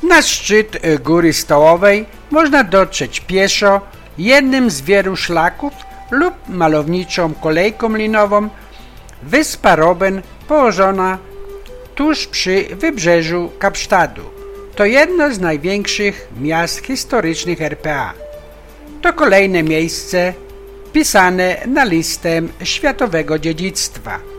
Na szczyt Góry Stołowej można dotrzeć pieszo, jednym z wielu szlaków lub malowniczą kolejką linową. Wyspa Robben położona tuż przy wybrzeżu Kapsztadu. To jedno z największych miast historycznych RPA. To kolejne miejsce wpisane na listę światowego dziedzictwa.